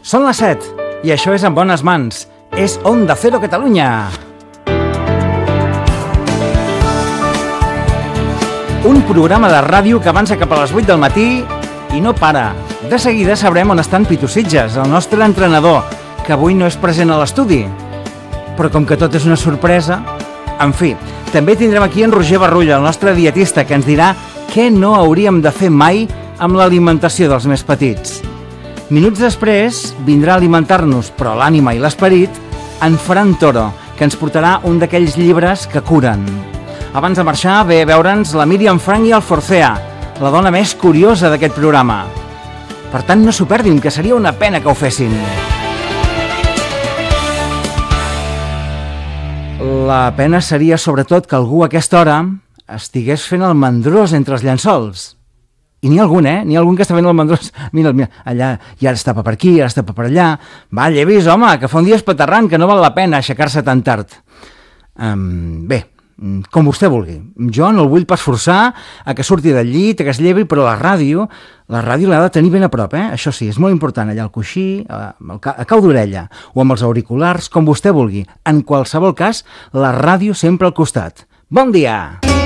Són les 7 i això és En Bones Mans. És Onda Cero Catalunya. Un programa de ràdio que avança cap a les 8 del matí i no para. De seguida sabrem on estan Pitu Sitges, el nostre entrenador, que avui no és present a l'estudi. Però com que tot és una sorpresa... En fi, també tindrem aquí en Roger Barrulla, el nostre dietista, que ens dirà què no hauríem de fer mai amb l'alimentació dels més petits. Minuts després vindrà a alimentar-nos, però l'ànima i l'esperit, en Ferran Toro, que ens portarà un d'aquells llibres que curen. Abans de marxar, ve a veure'ns la Míriam Frank i el Forcea, la dona més curiosa d'aquest programa. Per tant, no s'ho perdin, que seria una pena que ho fessin. La pena seria, sobretot, que algú a aquesta hora estigués fent el mandrós entre els llençols. I n'hi ha algun, N'hi ha algun que està fent el mandrós. Mira, allà, i ara es tapa per aquí, ara es tapa per allà. Va, llevis, home, que fa un dia espaterrant, que no val la pena aixecar-se tan tard. Bé, com vostè vulgui. Jo no el vull pas forçar a que surti del llit, a que es llevi, però la ràdio l'ha de tenir ben a prop, Això sí, és molt important, allà al coixí, a cau d'orella, o amb els auriculars, com vostè vulgui. En qualsevol cas, la ràdio sempre al costat. Bon dia!